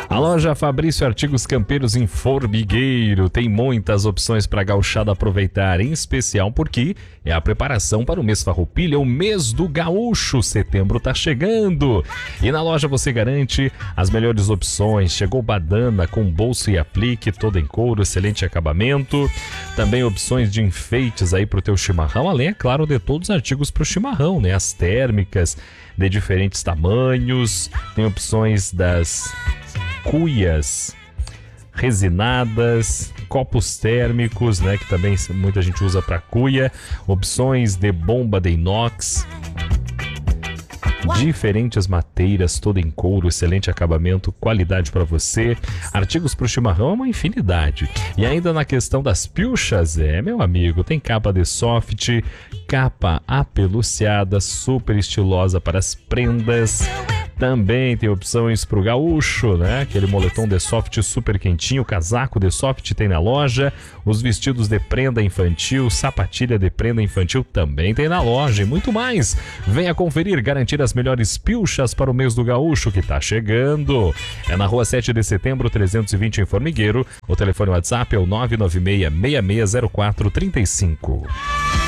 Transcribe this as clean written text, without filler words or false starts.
A loja Fabrício Artigos Campeiros em Formigueiro tem muitas opções para a gauchada aproveitar, em especial porque é a preparação para o mês Farroupilha, o mês do gaúcho. Setembro tá chegando e na loja você garante as melhores opções. Chegou badana com bolso e aplique, toda em couro, excelente acabamento. Também opções de enfeites aí pro teu chimarrão, além, é claro, de todos os artigos pro chimarrão, né? As térmicas de diferentes tamanhos, tem opções das cuias resinadas, copos térmicos, né, que também muita gente usa para cuia, opções de bomba de inox, diferentes mateiras, todo em couro, excelente acabamento, qualidade para você. Artigos para o chimarrão é uma infinidade. E ainda na questão das pilchas, meu amigo, tem capa de soft, capa apeluciada, super estilosa para as prendas. Também tem opções pro gaúcho, né? Aquele moletom de soft super quentinho, casaco de soft tem na loja, os vestidos de prenda infantil, sapatilha de prenda infantil também tem na loja e muito mais. Venha conferir, garantir as melhores pilchas para o mês do gaúcho que tá chegando. É na rua 7 de setembro, 320 em Formigueiro. O telefone WhatsApp é o 996-660435.